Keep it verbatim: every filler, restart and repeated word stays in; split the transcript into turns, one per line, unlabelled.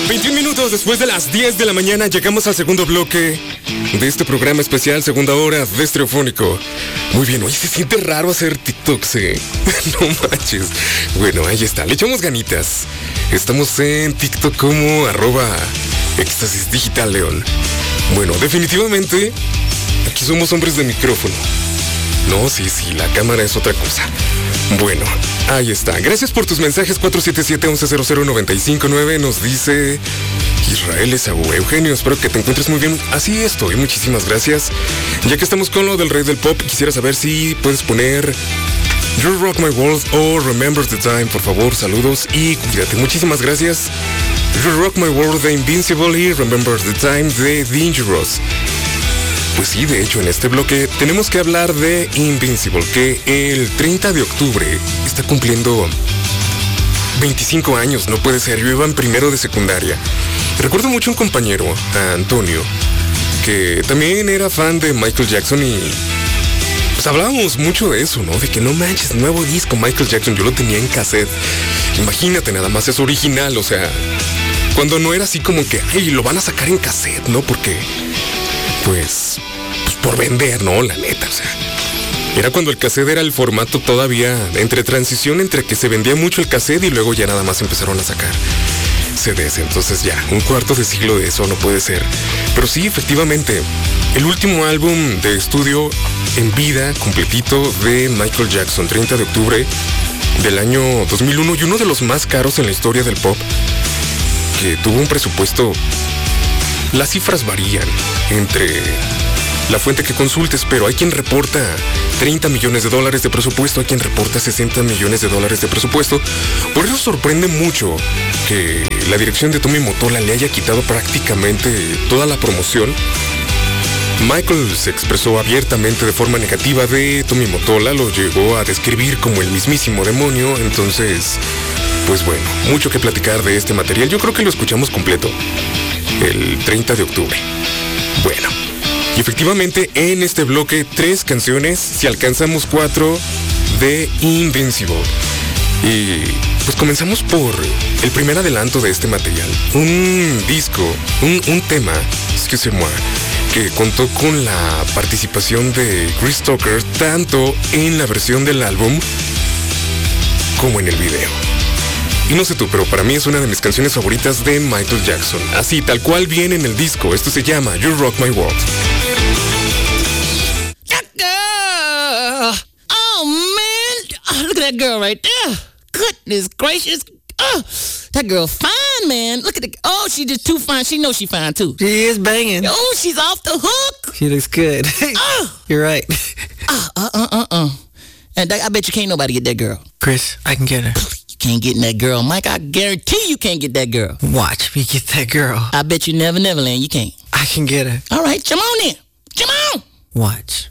veintiún minutos después de las diez de la mañana llegamos al segundo bloque de este programa especial, segunda hora de Estereofónico. Muy bien, hoy se siente raro hacer TikToks, ¿eh? No manches. Bueno, ahí está, le echamos ganitas. Estamos en TikTok como arroba Éxtasis Digital León. Bueno, definitivamente, aquí somos hombres de micrófono. No, sí, sí, la cámara es otra cosa. Bueno, ahí está. Gracias por tus mensajes. Cuatro siete siete, uno uno cero cero, nueve cinco nueve. Nos dice Israel Esaú. Eugenio, espero que te encuentres muy bien. Así estoy, muchísimas gracias. Ya que estamos con lo del rey del pop, quisiera saber si puedes poner You Rock My World o Remember the Time, por favor. Saludos y cuídate. Muchísimas gracias. You Rock My World de Invincible y Remember the Time de Dangerous. Pues sí, de hecho, en este bloque tenemos que hablar de Invincible, que el treinta de octubre está cumpliendo veinticinco años, no puede ser. Yo iba en primero de secundaria. Recuerdo mucho un compañero, a Antonio, que también era fan de Michael Jackson y pues hablábamos mucho de eso, ¿no? De que no manches, nuevo disco Michael Jackson, yo lo tenía en cassette. Imagínate, nada más es original, o sea, cuando no era así como que, ay, lo van a sacar en cassette, ¿no? Porque Pues, pues por vender, ¿no? La neta, o sea. Era cuando el cassette era el formato todavía entre transición entre que se vendía mucho el cassette y luego ya nada más empezaron a sacar C Ds. Entonces ya, un cuarto de siglo de eso no puede ser. Pero sí, efectivamente, el último álbum de estudio en vida, completito, de Michael Jackson, treinta de octubre del año dos mil uno, y uno de los más caros en la historia del pop, que tuvo un presupuesto... Las cifras varían entre la fuente que consultes, pero hay quien reporta treinta millones de dólares de presupuesto, hay quien reporta sesenta millones de dólares de presupuesto. Por eso sorprende mucho que la dirección de Tommy Mottola le haya quitado prácticamente toda la promoción. Michael se expresó abiertamente de forma negativa de Tommy Mottola, lo llegó a describir como el mismísimo demonio. Entonces, pues bueno, mucho que platicar de este material. Yo creo que lo escuchamos completo el treinta de octubre. Bueno, y efectivamente en este bloque tres canciones, si alcanzamos cuatro, de Invincible. Y pues comenzamos por el primer adelanto de este material. Un disco, un, un tema, excusez-moi, que contó con la participación de Chris Tucker tanto en la versión del álbum como en el video. Y no sé tú, pero para mí es una de mis canciones favoritas de Michael Jackson. Así, tal cual viene en el disco. Esto se llama You Rock My World.
That girl! Oh, man! Oh, look at that girl right there. Goodness gracious. Oh, that girl fine, man. Look at the... Oh, she just too fine. She knows she fine, too.
She is banging.
Oh, she's off the hook.
She looks good.
Oh.
You're right.
Uh, uh, uh, uh, uh. And I bet you can't nobody get that girl.
Chris, I can get her.
Can't get in that girl. Mike, I guarantee you can't get that girl.
Watch me get that girl.
I bet you never, Neverland, you can't.
I can get her.
All right, come on then. Come on.
Watch.